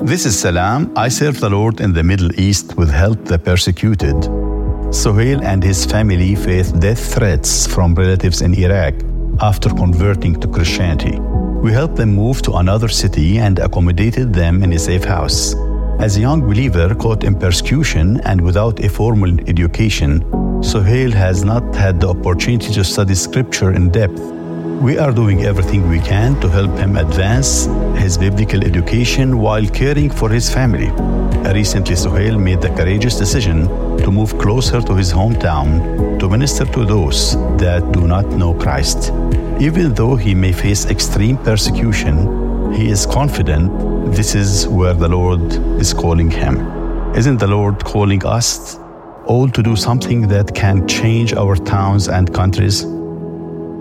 This is Salam. I serve the Lord in the Middle East with help the persecuted. Sohail and his family faced death threats from relatives in Iraq after converting to Christianity. We helped them move to another city and accommodated them in a safe house. As a young believer caught in persecution and without a formal education, Sohail has not had the opportunity to study scripture in depth. We are doing everything we can to help him advance his biblical education while caring for his family. Recently, Sohail made the courageous decision to move closer to his hometown to minister to those that do not know Christ. Even though he may face extreme persecution, he is confident this is where the Lord is calling him. Isn't the Lord calling us all to do something that can change our towns and countries?